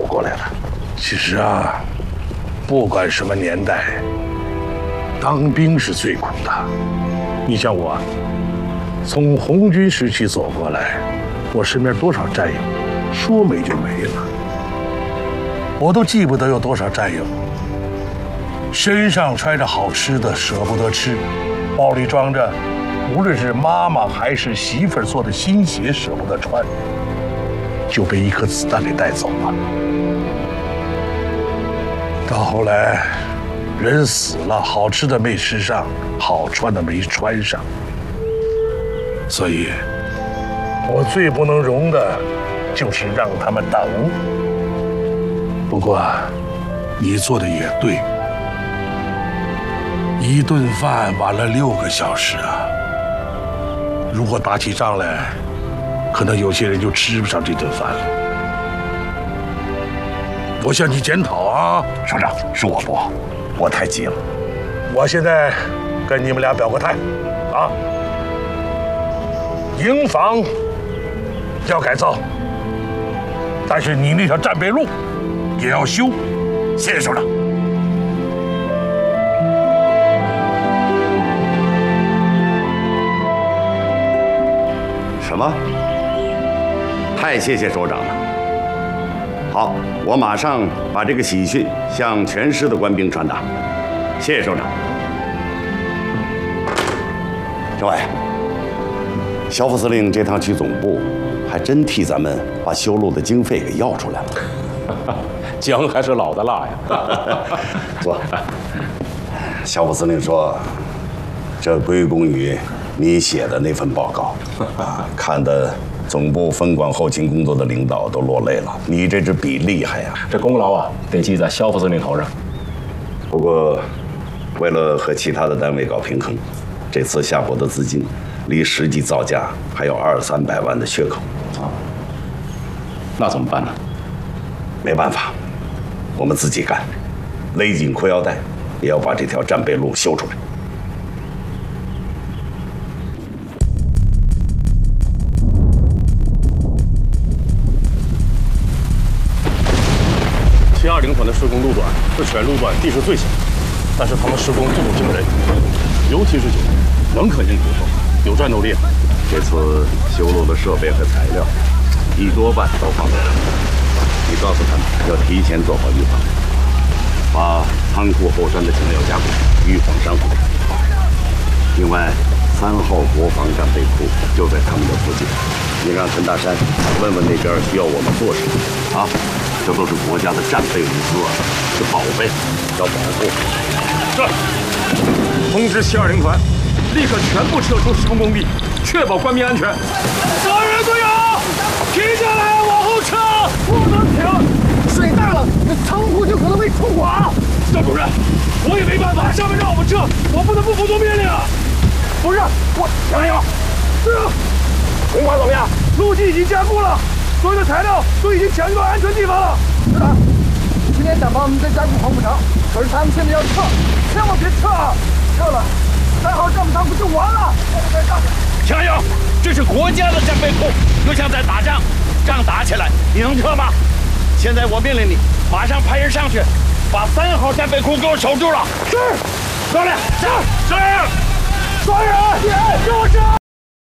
过来了。其实啊，不管什么年代，当兵是最苦的。你像我，从红军时期走过来，我身边多少战友，说没就没了，我都记不得有多少战友身上揣着好吃的舍不得吃，包里装着无论是妈妈还是媳妇儿做的新鞋舍不得穿，就被一颗子弹给带走了。到后来，人死了，好吃的没吃上，好穿的没穿上，所以，我最不能容的，就是让他们等。不过，你做的也对，一顿饭晚了6个小时啊！如果打起仗来，可能有些人就吃不上这顿饭了。我向你检讨啊， 省长，是我不好，我太急了。 我现在跟你们俩表个态，啊，营房要改造，但是你那条战备路也要修。 谢谢首长。什么？太谢谢首长了。好，我马上把这个喜讯向全师的官兵传达。谢谢首长。政委，肖副司令这趟去总部，还真替咱们把修路的经费给要出来了。 姜还是老的辣呀。 坐。肖副司令说，这归功于你写的那份报告，看得总部分管后勤工作的领导都落泪了。你这支笔厉害呀！ 这功劳啊，得记在肖副司令头上。 不过，为了和其他的单位搞平衡，这次下拨的资金离实际造价还有200-300万的缺口啊。 那怎么办呢？ 没办法，我们自己干，勒紧裤腰带，也要把这条战备路修出来。 720团的施工路段是全路段地势最小，但是他们施工速度惊人，尤其是9门，稳可硬骨头，有战斗力。 这次修路的设备和材料，一多半都放在这儿。你告诉他们要提前做好预防，把仓库后山的墙要加固，预防伤亡。另外，3号国防战备库就在他们的附近，你让陈大山问问那边需要我们做什么啊？这都是国家的战备物资啊，是宝贝，要保护。 是。通知720团，立刻全部撤出施工工地，确保官民安全。所有人队友，停下来，往后撤，不能停！ 水大了，这仓库就可能被冲垮。 赵主任，我也没办法，上面让我们撤，我不得不服从命令啊！ 不是，我加油！ 是啊。 公款怎么样？ 路基已经加固了，所有的材料都已经抢运到安全地方了。是的，今天想把我们再加固黄浦城，可是他们现在要撤，千万别撤啊！撤了，3号战备仓库就完了。 强勇，这是国家的战备库，又像在打仗，仗打起来，你能撤吗？现在我命令你，马上派人上去，把3号战备库给我守住了。 是， 漂亮，是。 所有人，给我撤！